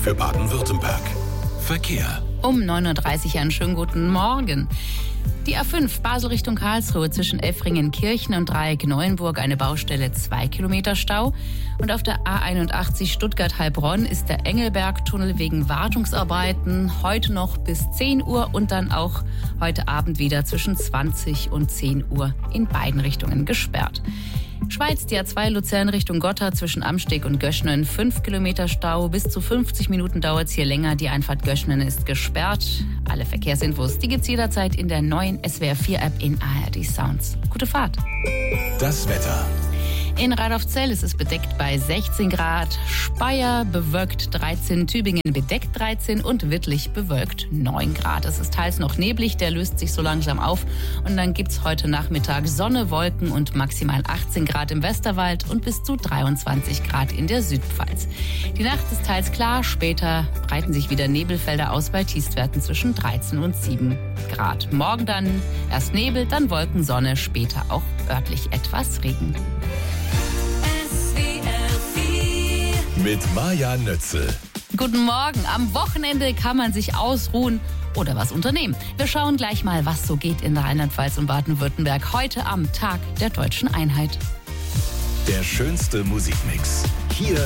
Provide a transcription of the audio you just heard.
für Baden-Württemberg. Verkehr. Um 9.30 Uhr einen schönen guten Morgen. Die A5 Basel Richtung Karlsruhe zwischen Effringen-Kirchen und Dreieck-Neuenburg eine Baustelle, 2 Kilometer Stau. Und auf der A81 Stuttgart-Heilbronn ist der Engelberg-Tunnel wegen Wartungsarbeiten heute noch bis 10 Uhr und dann auch heute Abend wieder zwischen 20 und 10 Uhr in beiden Richtungen gesperrt. Schweiz, die A2 Luzern Richtung Gotha zwischen Amsteg und Göschnen, 5 Kilometer Stau. Bis zu 50 Minuten dauert es hier länger. Die Einfahrt Göschnen ist gesperrt. Alle Verkehrsinfos, die gibt's jederzeit in der neuen SWR4-App in ARD Sounds. Gute Fahrt. Das Wetter. In Radolfzell ist es bedeckt bei 16 Grad, Speyer bewölkt 13, Tübingen bedeckt 13 und Wittlich bewölkt 9 Grad. Es ist teils noch neblig, der löst sich so langsam auf. Und dann gibt's heute Nachmittag Sonne, Wolken und maximal 18 Grad im Westerwald und bis zu 23 Grad in der Südpfalz. Die Nacht ist teils klar, später breiten sich wieder Nebelfelder aus bei Tiefstwerten zwischen 13 und 7 Grad. Morgen dann erst Nebel, dann Wolken, Sonne, später auch örtlich etwas Regen. Mit Maja Nötzel. Guten Morgen. Am Wochenende kann man sich ausruhen oder was unternehmen. Wir schauen gleich mal, was so geht in Rheinland-Pfalz und Baden-Württemberg heute am Tag der Deutschen Einheit. Der schönste Musikmix. Hier